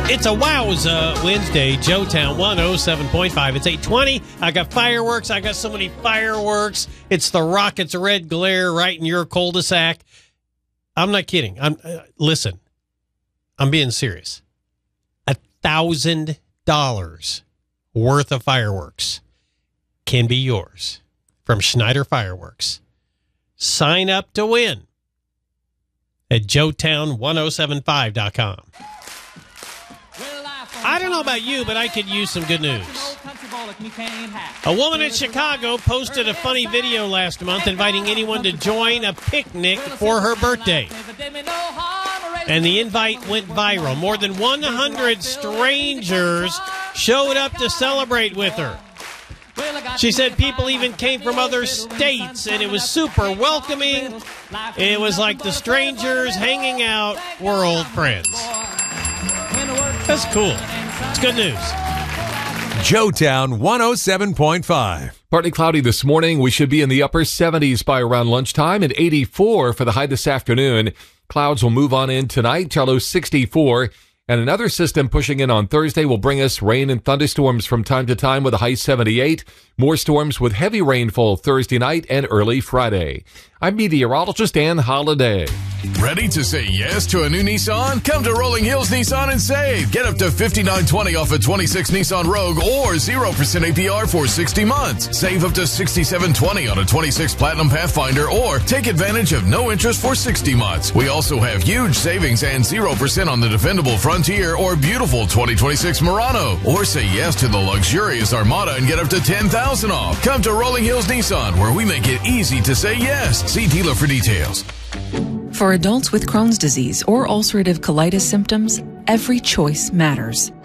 It's a Wowza Wednesday, Joetown 107.5. It's 8:20. I got fireworks. I got so many fireworks. It's the rockets' red glare right in your cul-de-sac. I'm not kidding. Listen, I'm being serious. $1,000 worth of fireworks can be yours from Schneider Fireworks. Sign up to win at joetown1075.com. I don't know about you, but I could use some good news. A woman in Chicago posted a funny video last month inviting anyone to join a picnic for her birthday. And the invite went viral. More than 100 strangers showed up to celebrate with her. She said people even came from other states, and it was super welcoming. It was like the strangers hanging out were old friends. That's cool. It's good news. Joetown 107.5. Partly cloudy this morning. We should be in the upper 70s by around lunchtime and 84 for the high this afternoon. Clouds will move on in tonight, till low 64. And another system pushing in on Thursday will bring us rain and thunderstorms from time to time with a high 78. More storms with heavy rainfall Thursday night and early Friday. I'm meteorologist Ann Holiday. Ready to say yes to a new Nissan? Come to Rolling Hills Nissan and save. Get up to $5,920 off a 26 Nissan Rogue or 0% APR for 60 months. Save up to $6,720 on a 26 Platinum Pathfinder or take advantage of no interest for 60 months. We also have huge savings and 0% on the dependable Frontier or beautiful 2026 Murano. Or say yes to the luxurious Armada and get up to $10,000 off. Come to Rolling Hills Nissan, where we make it easy to say yes. See dealer for details. For adults with Crohn's disease or ulcerative colitis symptoms, every choice matters.